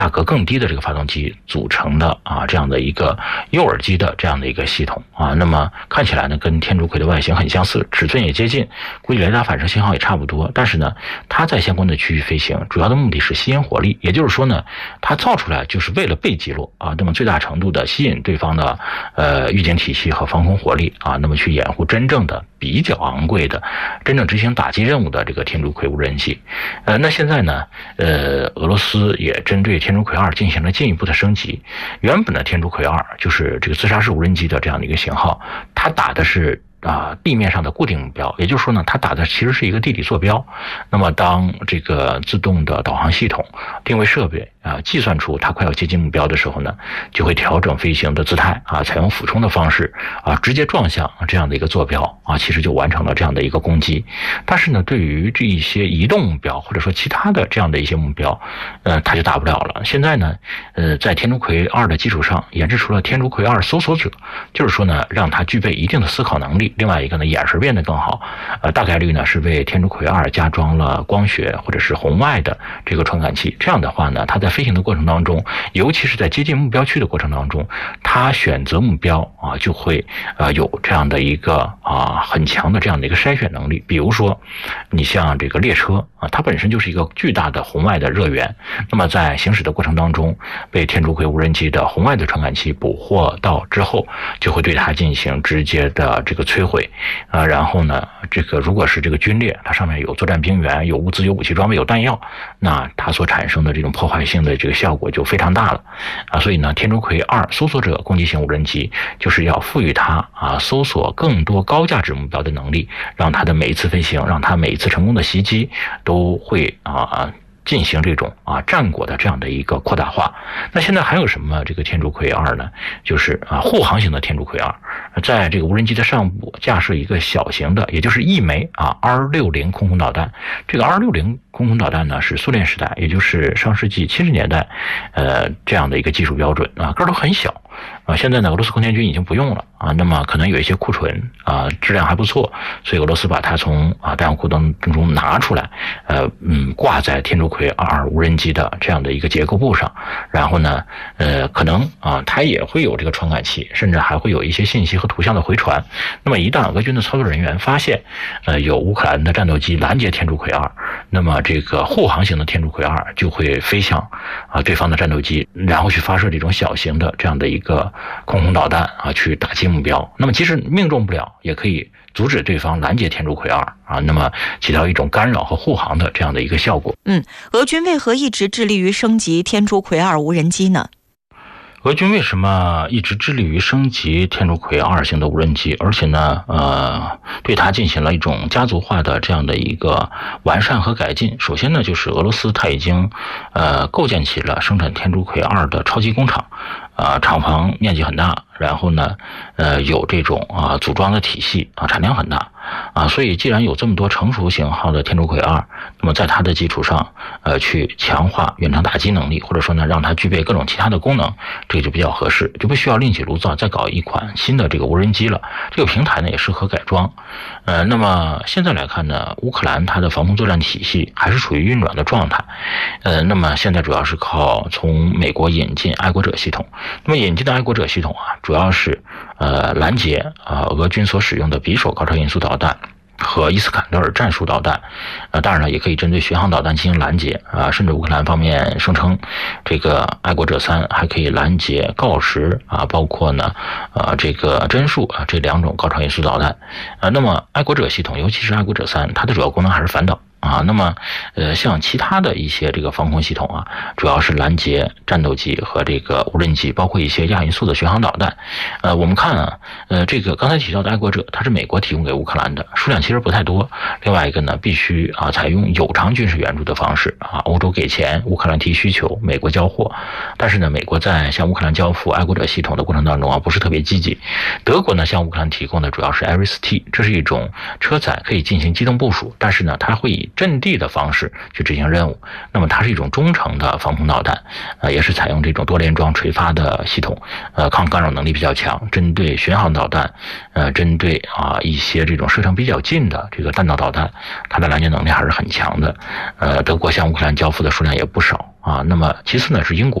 价格更低的这个发动机组成的这样的一个诱饵机的这样的一个系统那么看起来呢跟天竺葵的外形很相似，尺寸也接近，估计雷达反射信号也差不多，但是呢它在相关的区域飞行主要的目的是吸引火力，也就是说呢它造出来就是为了被击落那么最大程度的吸引对方的预警体系和防空火力那么去掩护真正的比较昂贵的真正执行打击任务的这个天竺葵无人机。那现在呢俄罗斯也针对天竺葵2进行了进一步的升级。原本的天竺葵2就是这个自杀式无人机的这样的一个型号，它打的是地面上的固定目标，也就是说呢它打的其实是一个地理坐标。那么当这个自动的导航系统定位设备计算出它快要接近目标的时候呢，就会调整飞行的姿态采用俯冲的方式直接撞向这样的一个坐标其实就完成了这样的一个攻击。但是呢对于这一些移动目标或者说其他的这样的一些目标它就达不了了。现在呢在天竺葵2的基础上研制出了天竺葵2搜索者，就是说呢让它具备一定的思考能力，另外一个呢眼神变得更好，大概率呢是为天竺葵2加装了光学或者是红外的这个传感器。这样的话呢它在飞行的过程当中，尤其是在接近目标区的过程当中，它选择目标就会有这样的一个很强的这样的一个筛选能力。比如说你像这个列车它本身就是一个巨大的红外的热源，那么在行驶的过程当中被天竺葵无人机的红外的传感器捕获到之后，就会对它进行直接的这个摧毁然后呢这个如果是这个军列，它上面有作战兵员，有物资，有武器装备，有弹药，那它所产生的这种破坏性的这个效果就非常大了所以呢天竺葵2搜索者攻击型无人机就是要赋予它搜索更多高价值目标的能力，让它的每一次飞行，让它每一次成功的袭击都会进行这种战果的这样的一个扩大化。那现在还有什么这个天竺葵2呢？就是护航型的天竺葵2，在这个无人机的上部架设一个小型的，也就是一枚R60空空导弹。这个 R60空空导弹呢是苏联时代，也就是上世纪70年代这样的一个技术标准个儿都很小现在呢俄罗斯空天军已经不用了那么可能有一些库存质量还不错，所以俄罗斯把它从弹药库当中拿出来挂在天竺葵2无人机的这样的一个结构部上，然后呢可能它也会有这个传感器，甚至还会有一些信息和图像的回传。那么一旦俄军的操作人员发现有乌克兰的战斗机拦截天竺葵2，那么这个护航型的天竺葵2就会飞向对方的战斗机，然后去发射这种小型的这样的一个空空导弹去打击目标。那么即使命中不了，也可以阻止对方拦截天竺葵2那么起到一种干扰和护航的这样的一个效果。 俄军为何一直致力于升级天竺葵2无人机呢？ 俄军为什么一直致力于升级天竺葵2型的无人机，而且呢对它进行了一种家族化的这样的一个完善和改进？首先呢就是俄罗斯它已经构建起了生产天竺葵2的超级工厂厂房面积很大，然后呢有这种组装的体系产量很大所以既然有这么多成熟型号的天竺葵2，那么在它的基础上去强化远程打击能力，或者说呢让它具备各种其他的功能，这个就比较合适，就不需要另起炉灶再搞一款新的这个无人机了。这个平台呢也适合改装那么现在来看呢，乌克兰它的防空作战体系还是处于运转的状态那么现在主要是靠从美国引进爱国者系统。那么引进的爱国者系统主要是拦截俄军所使用的匕首高超音速导弹和伊斯坎德尔战术导弹当然了也可以针对巡航导弹进行拦截甚至乌克兰方面声称这个爱国者3还可以拦截锆石包括呢这个针术这2种高超音速导弹那么爱国者系统尤其是爱国者3它的主要功能还是反导那么像其他的一些这个防空系统主要是拦截战斗机和这个无人机，包括一些亚音速的巡航导弹我们看这个刚才提到的爱国者它是美国提供给乌克兰的，数量其实不太多。另外一个呢必须采用有偿军事援助的方式欧洲给钱，乌克兰提需求，美国交货。但是呢美国在向乌克兰交付爱国者系统的过程当中不是特别积极。德国呢向乌克兰提供的主要是 Iris-T， 这是一种车载可以进行机动部署，但是呢它会以阵地的方式去执行任务。那么它是一种中程的防空导弹也是采用这种多联装垂发的系统抗干扰能力比较强，针对巡航导弹针对一些这种射程比较近的这个弹道导弹，它的拦截能力还是很强的德国向乌克兰交付的数量也不少啊，那么其次呢是英国。